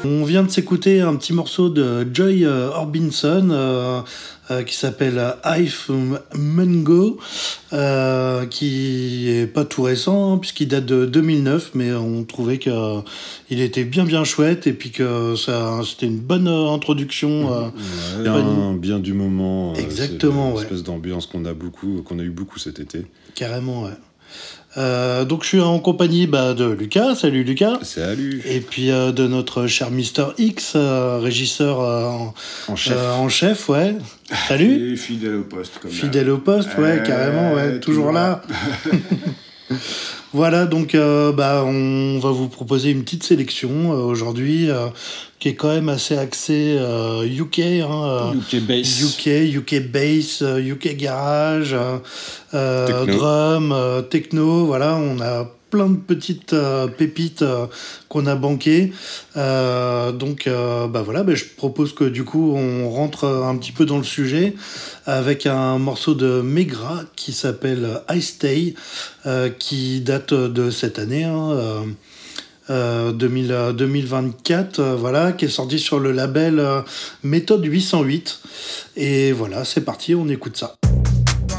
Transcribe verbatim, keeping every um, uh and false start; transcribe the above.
On vient de s'écouter un petit morceau de Joy euh, Orbison euh, euh, qui s'appelle If Mungo, euh, qui est pas tout récent hein, puisqu'il date de deux mille neuf, mais on trouvait que euh, il était bien bien chouette et puis que ça c'était une bonne euh, introduction. Euh, ouais, bien, bonne... bien du moment. Exactement, euh, c'est ouais. Espèce d'ambiance qu'on a beaucoup, qu'on a eu beaucoup cet été. Carrément, ouais. Euh, donc je suis en compagnie bah, de Lucas. Salut Lucas. Salut. Et puis euh, de notre cher Mister X, euh, régisseur euh, en, en chef. Euh, en chef, ouais. Salut. Et fidèle au poste. Comme fidèle au poste, ouais, euh, carrément, ouais, toujours là. Voilà, donc euh, bah, on va vous proposer une petite sélection euh, aujourd'hui euh, qui est quand même assez axée euh, U K, hein, U K bass, U K, U K bass, euh, U K garage, euh, techno. drum, euh, techno. Voilà, on a plein de petites euh, pépites euh, qu'on a banquées. Euh, donc, euh, bah voilà, bah, je propose que du coup, on rentre un petit peu dans le sujet avec un morceau de Megra qui s'appelle I Stay, euh, qui date de cette année, hein, euh, euh, deux mille, deux mille vingt-quatre, euh, voilà, qui est sorti sur le label euh, Méthode huit cent huit. Et voilà, c'est parti, on écoute ça.